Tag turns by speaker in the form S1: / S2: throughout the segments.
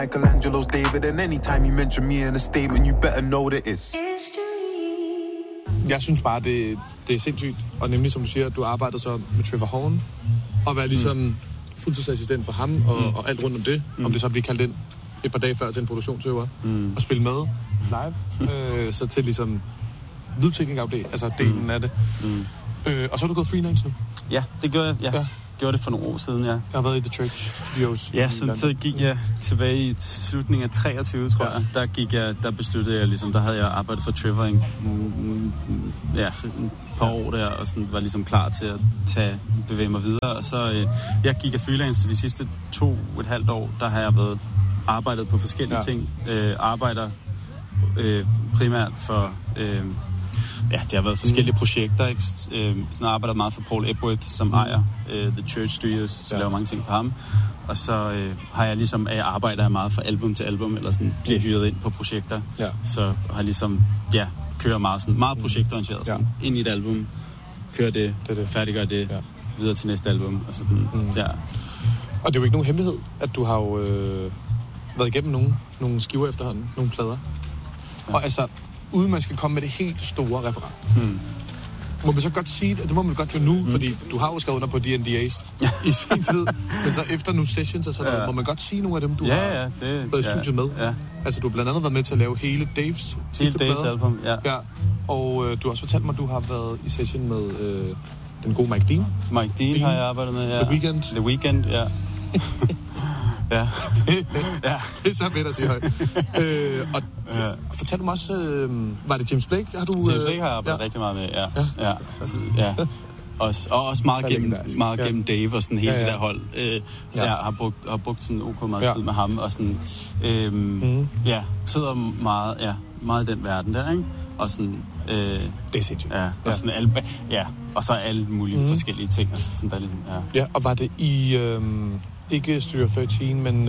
S1: Michelangelo's David, and anytime you mention me in a statement, you better know that it's...
S2: Jeg synes bare, det er sindssygt, og nemlig som du siger, at du arbejder så med Trevor Horn, og være ligesom fuldtidsassistent for ham, og alt rundt om det, om det så bliver kaldt ind et par dage før til en produktionsøver, og spille med live, så til ligesom lydteknikafdelen, altså delen af det. Og så har du gået freelance nu?
S3: Ja, det gjorde jeg, ja. Gjorde det for nogle år siden, ja.
S2: Jeg har været i The Church Studios.
S3: Ja, så gik jeg tilbage i slutningen af 23, tror jeg. Der besluttede jeg ligesom, der havde jeg arbejdet for Trevor et par år der, og sådan var ligesom klar til at bevæge mig videre. Og så jeg gik af freelance de sidste 2,5 år, der har jeg arbejdet på forskellige ting. Arbejder primært for... det har været forskellige projekter, ikke? Sådan arbejder meget for Paul Epworth, som ejer The Church Studios, så laver mange ting for ham. Og så har jeg ligesom arbejder meget fra album til album, eller sådan bliver hyret ind på projekter. Så har ligesom, kører meget sådan, meget projektorienteret, sådan, ind i et album, kører det. Færdiggør det, videre til næste album, og sådan, Og det
S2: er jo ikke nogen hemmelighed, at du har jo været igennem nogle skiver efterhånden, nogle plader. Og altså, uden man skal komme med det helt store referat. Må man så godt sige det? Det må man godt jo nu, fordi du har jo skrevet under på D&D's i sin tid. Men så efter nogle sessions og sådan noget, må man godt sige nogle af dem, du har været i studiet med. Ja. Altså, du har blandt andet været med til at lave hele Daves sidste plade.
S3: Album, ja.
S2: Og du har også fortalt mig, at du har været i session med den gode Mike Dean.
S3: Mike Dean har jeg arbejdet med, ja. The Weeknd, ja. Ja.
S2: Det er så fedt at sige højt. Fortæl mig også, var det James Blake?
S3: James Blake har jeg arbejdet rigtig meget med, ja. Også meget gennem Dave og sådan hele det der hold. Jeg har brugt sådan ok meget tid med ham, og sådan, sidder meget i den verden der, ikke? Og sådan...
S2: det er sindssygt.
S3: Ja, og sådan og så alle mulige forskellige ting, og sådan der ligesom,
S2: Ja, og var det i... ikke Studio 13, men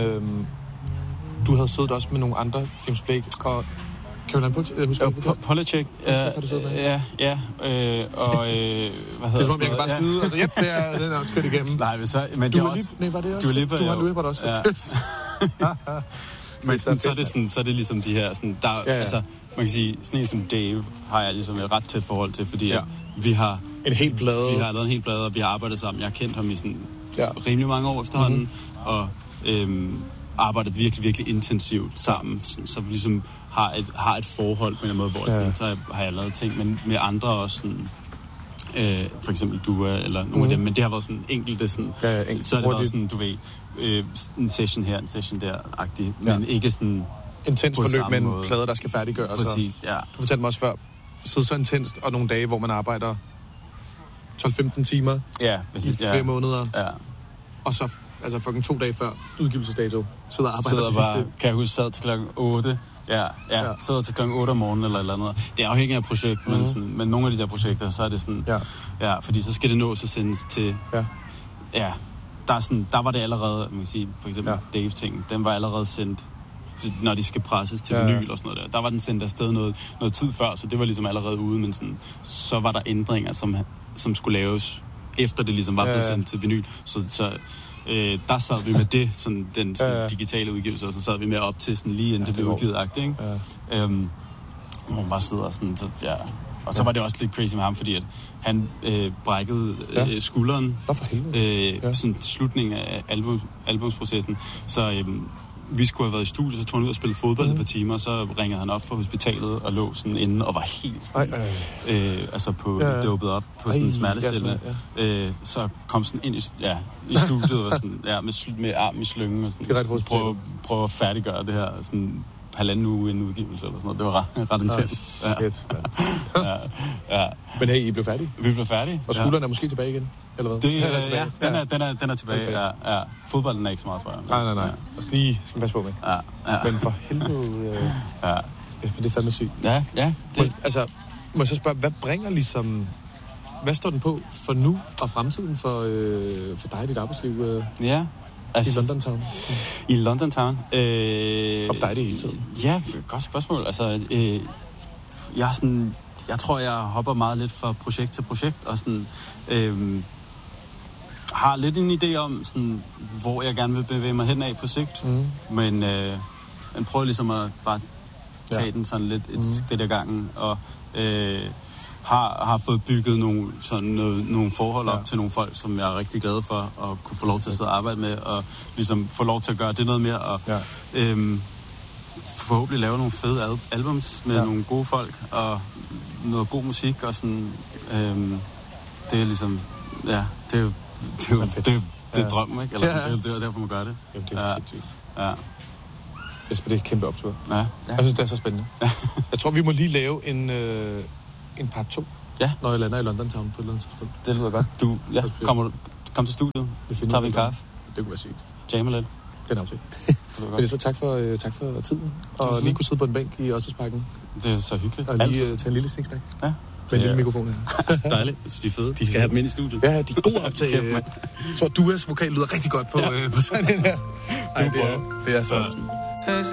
S2: du havde siddet også med nogle andre, James Blake og Caroline
S3: Polachek.
S2: Har du siddet med?
S3: Ja. Hvad hedder det?
S2: Det er som om, jeg kan bare skyde, altså den er også kørt igennem.
S3: Nej, men det er også...
S2: Nej, var det også? Du har Lipa også.
S3: Ja. Men så er det ligesom de her, sådan, der, altså, man kan sige, sådan en som Dave har jeg ligesom et ret tæt forhold til, fordi vi har...
S2: En hel plade.
S3: Vi har lavet en hel plade, og vi har arbejdet sammen. Jeg har kendt ham i sådan rimelig mange år efterhånden, og arbejdet virkelig, virkelig intensivt sammen, så vi ligesom har et forhold på en måde, hvor så har jeg lavet ting, men med andre også sådan, for eksempel Dua eller nogle af dem, men det har været sådan enkelte sådan, så er det været sådan, du ved, en session her, en session der-agtig, men ikke sådan
S2: intens forløb med en plade, der skal færdiggøres.
S3: Præcis, ja.
S2: Du fortalte mig også før, så intenst, og nogle dage, hvor man arbejder 12-15 timer i 4 måneder. Ja. Og så altså fucking 2 dage før udgivelsesdato sidder og arbejder til sidste.
S3: Kan jeg huske, sad til klokken 8. Sidder til klokken 8 om morgenen eller andet. Det er afhængigt af projekt, men nogle af de der projekter, så er det sådan... fordi så skal det nås at sendes til... Der var det allerede, man kan sige, for eksempel Dave-ting, den var allerede sendt, når de skal presses til vinyl og sådan noget der. Der var den sendt afsted noget tid før, så det var ligesom allerede ude, men sådan, så var der ændringer, som skulle laves, efter det ligesom var blevet sendt til vinyl. Så der sad vi med det, sådan den sådan digitale udgivelse, og så sad vi med op til sådan lige inden det blev udgivet-agtigt, ikke? Hvor man bare sidder sådan, og så var det også lidt crazy med ham, fordi at han brækkede skulderen sådan slutningen af albumsprocessen. Så vi skulle have været i studiet, så tog han ud og spille fodbold et par timer, så ringede han op fra hospitalet og lå sådan inde og var helt sådan, altså dopet op på sådan en smertestillende. Så kom sådan ind i studiet og sådan, med arm i slyngen og sådan, prøve at færdiggøre det her sådan 1,5 uge inden udgivelse eller sådan noget. Det var ret intens.
S2: Men hey, I blev færdige? Vi
S3: blev færdige.
S2: Og skulderen er måske tilbage igen? Eller hvad?
S3: Den er tilbage. Ja. Fodbolden er ikke så meget, tror
S2: jeg. Nej. Og lige skal passe på med. Men for helvede... det er fandme sygt.
S3: Ja.
S2: Altså, må jeg så spørge, hvad bringer ligesom... Hvad står den på for nu og fremtiden for dig og dit arbejdsliv? Altså, i London Town?
S3: I London Town?
S2: Og for dig det hele tiden?
S3: Ja, godt spørgsmål. Altså, jeg tror, jeg hopper meget lidt fra projekt til projekt, og sådan... har lidt en idé om, sådan, hvor jeg gerne vil bevæge mig hen af på sigt. Men prøver ligesom at bare tage den sådan lidt et skridt ad gangen, og har fået bygget nogle forhold op til nogle folk, som jeg er rigtig glad for, at kunne få lov til at sidde og arbejde med, og ligesom få lov til at gøre det noget mere, og forhåbentlig lave nogle fede albums med nogle gode folk, og noget god musik, og sådan, det er ligesom, det er drømmen, ikke? Eller sådan, det er derfor, man gør det.
S2: Jamen, det er sindssygt.
S3: Ja.
S2: Jesper, det er et kæmpe optur.
S3: Ja.
S2: Jeg synes, det er så spændende. Jeg tror, vi må lige lave en part 2, når jeg lander i London Town på et eller andet tidspunkt.
S3: Det lyder godt. Kom til studiet. Tager vi en kaffe.
S2: Det kunne være sygt.
S3: Jammer lidt.
S2: Det er en aftale. Men tak for tiden. Og lige kunne sidde på en bænk i Ørstedsparken.
S3: Det er så hyggeligt.
S2: Og lige tage en lille sniksnak.
S3: Ja.
S2: Med en lille mikrofon her.
S3: Dejligt. Jeg synes, de er fede. De skal have dem ind i studiet.
S2: Ja, de er gode optag. Jeg tror, Duas vokal lyder rigtig godt på sådan en her. Ej, det er så